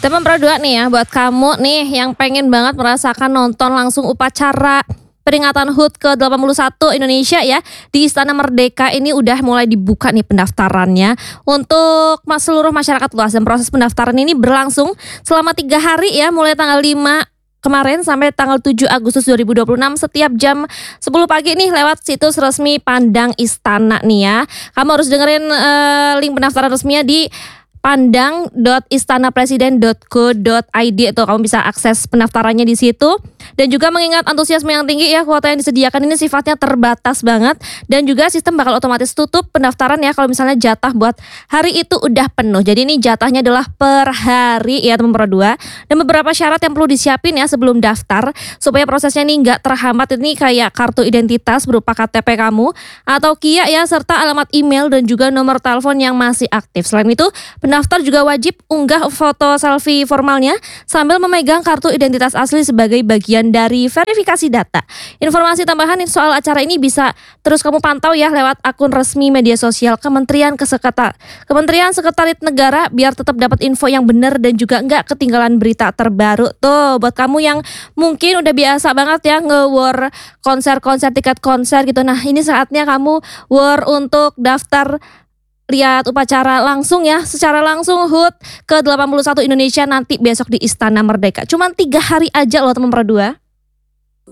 Teman Pro 2 nih ya, buat kamu nih yang pengen banget merasakan nonton langsung upacara peringatan HUT ke-81 Indonesia ya di Istana Merdeka. Ini udah mulai dibuka nih pendaftarannya untuk seluruh masyarakat luas, dan proses pendaftaran ini berlangsung selama 3 hari ya, mulai tanggal 5 kemarin sampai tanggal 7 Agustus 2026 setiap jam 10 pagi nih lewat situs resmi Pandang Istana nih ya. Kamu harus dengerin link pendaftaran resminya di pandang.istanapresiden.go.id. Itu kamu bisa akses pendaftarannya di situ. Dan juga mengingat antusiasme yang tinggi ya, kuota yang disediakan ini sifatnya terbatas banget, dan juga sistem bakal otomatis tutup pendaftaran ya kalau misalnya jatah buat hari itu udah penuh. Jadi ini jatahnya adalah per hari ya teman Pro 2. Dan beberapa syarat yang perlu disiapin ya sebelum daftar supaya prosesnya ini nggak terhambat, ini kayak kartu identitas berupa KTP kamu atau KIA ya, serta alamat email dan juga nomor telepon yang masih aktif. Selain itu, pendaftar juga wajib unggah foto selfie formalnya sambil memegang kartu identitas asli sebagai bagian dari verifikasi data. Informasi tambahan soal acara ini bisa terus kamu pantau ya lewat akun resmi media sosial Kementerian Sekretariat Negara biar tetap dapat info yang benar dan juga nggak ketinggalan berita terbaru. Tuh buat kamu yang mungkin udah biasa banget ya nge-war konser-konser, tiket konser gitu. Nah ini saatnya kamu war untuk daftar lihat upacara langsung ya, secara langsung HUT ke-81 Indonesia nanti besok di Istana Merdeka. Cuman 3 hari aja loh teman Pro 2.